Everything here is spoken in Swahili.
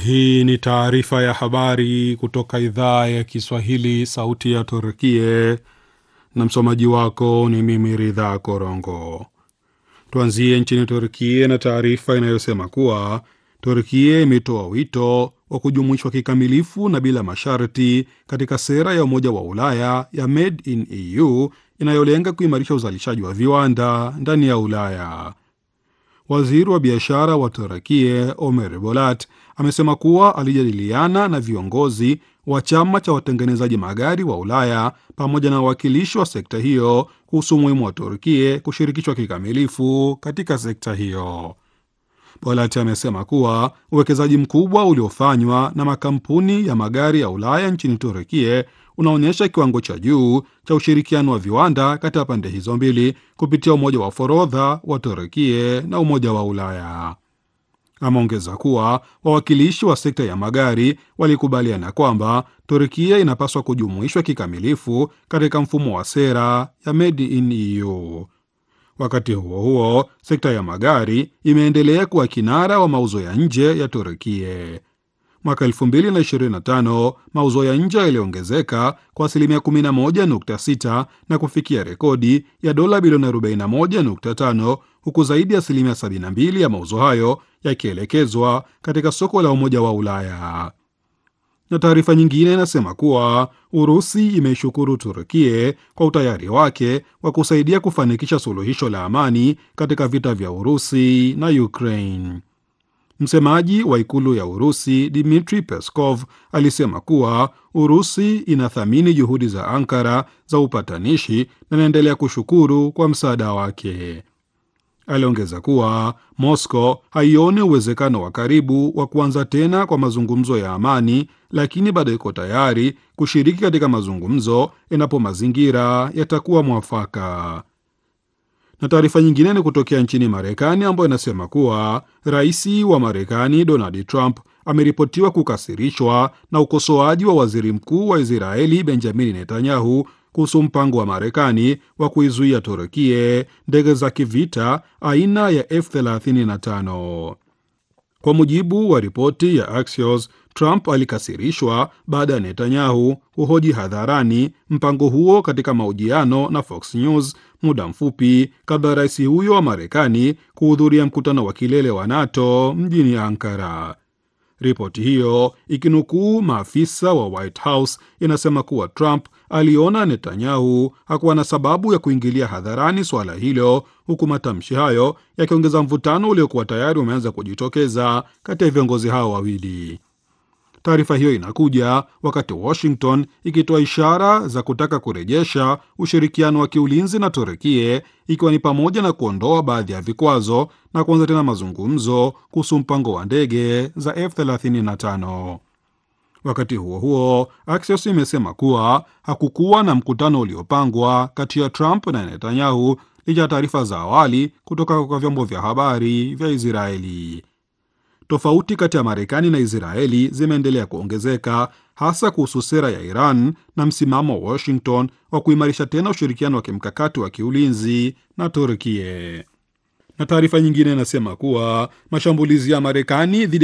Hii ni taarifa ya habari kutoka idhaa ya Kiswahili, sauti ya Turkie, na msomaji wako ni mimi Ridha Korongo. Tuanzie nchini Turkie na taarifa inayosema kuwa Turkie imetoa wito wa kujumuishwa kikamilifu na bila masharti katika sera ya Umoja wa Ulaya ya Made in EU inayolenga kuimarisha uzalishaji wa viwanda ndani ya Ulaya. Waziri wa biashara wa Turkie Omer Bolat amesema kuwa alijadiliana na viongozi wa chama cha watengenezaji magari wa Ulaya pamoja na wawakilishi wa sekta hiyo kuhusu umuhimu wa Turkie kushirikishwa kikamilifu katika sekta hiyo. Bolat amesema kuwa uwekezaji mkubwa uliofanywa na makampuni ya magari ya Ulaya nchini Turkie unaonyesha kiwango cha juu cha ushirikiano wa viwanda kati ya pande hizo mbili kupitia umoja wa forodha wa Turkie na Umoja wa Ulaya. Ameongeza kuwa wawakilishi wa sekta ya magari walikubaliana kwamba Turkie inapaswa kujumuishwa kikamilifu katika mfumo wa sera ya Made in EU. Wakati huo huo, sekta ya magari imeendelea kuwa kinara wa mauzo ya nje ya Turkie. Mwaka 2025 mauzo ya nje yaliongezeka kwa asilimia 11.6 na kufikia rekodi ya dola bilioni 41.5, huku zaidi ya asilimia 72 ya mauzo hayo yakielekezwa katika soko la Umoja wa Ulaya. Na taarifa nyingine inasema kuwa Urusi imeishukuru Turkie kwa utayari wake wa kusaidia kufanikisha suluhisho la amani katika vita vya Urusi na Ukraine. Msemaji wa ikulu ya Urusi Dmitry Peskov alisema kuwa Urusi inathamini juhudi za Ankara za upatanishi na inaendelea kushukuru kwa msaada wake. Aliongeza kuwa Moscow haioni uwezekano wa karibu wa kuanza tena kwa mazungumzo ya amani, lakini bado iko tayari kushiriki katika mazungumzo endapo mazingira yatakuwa mwafaka. Na taarifa nyingine ni kutokea nchini Marekani ambayo inasema kuwa rais wa Marekani Donald Trump ameripotiwa kukasirishwa na ukosoaji wa waziri mkuu wa Israeli Benjamin Netanyahu kuhusu mpango wa Marekani wa kuizuia Turkie ndege za kivita aina ya F-35. Kwa mujibu wa ripoti ya Axios, Trump alikasirishwa baada ya Netanyahu kuhoji hadharani mpango huo katika mahojiano na Fox News muda mfupi kabla rais huyo wa Marekani kuhudhuria mkutano wa kilele wa NATO mjini Ankara. Ripoti hiyo ikinukuu maafisa wa White House inasema kuwa Trump aliona Netanyahu hakuwa na sababu ya kuingilia hadharani swala hilo, huku matamshi hayo yakiongeza mvutano uliokuwa tayari umeanza kujitokeza kati ya viongozi hao wawili. Taarifa hiyo inakuja wakati Washington ikitoa ishara za kutaka kurejesha ushirikiano wa kiulinzi na Turkie, ikiwa ni pamoja na kuondoa baadhi ya vikwazo na kuanza tena mazungumzo kuhusu mpango wa ndege za F-35. Wakati huo huo, Axios imesema kuwa hakukuwa na mkutano uliopangwa kati ya Trump na Netanyahu licha ya taarifa za awali kutoka kwa vyombo vya habari vya Israeli. Tofauti kati ya Marekani na Israeli zimeendelea kuongezeka, hasa kuhusu sera ya Iran na msimamo wa Washington wa kuimarisha tena ushirikiano wa kimkakati wa kiulinzi na Turkie. Na taarifa nyingine inasema kuwa mashambulizi ya Marekani dhidi